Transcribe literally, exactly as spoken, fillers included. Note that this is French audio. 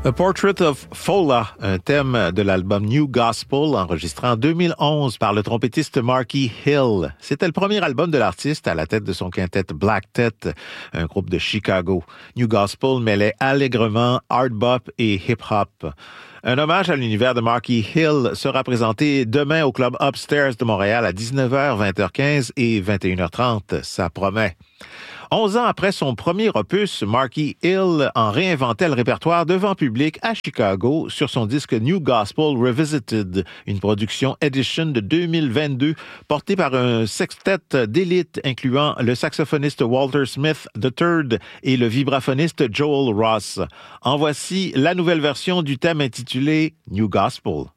A Portrait of Fola, un thème de l'album New Gospel, enregistré en deux mille onze par le trompettiste Marky Hill. C'était le premier album de l'artiste à la tête de son quintet Black Tet, un groupe de Chicago. New Gospel mêlait allègrement hard bop et hip-hop. Un hommage à l'univers de Marky Hill sera présenté demain au Club Upstairs de Montréal à dix-neuf heures, vingt heures quinze et vingt et une heures trente. Ça promet. Onze ans après son premier opus, Marky Hill en réinventait le répertoire devant public à Chicago sur son disque New Gospel Revisited, une production Edition de deux mille vingt-deux portée par un sextet d'élite incluant le saxophoniste Walter Smith the third et le vibraphoniste Joel Ross. En voici la nouvelle version du thème intitulé New Gospel.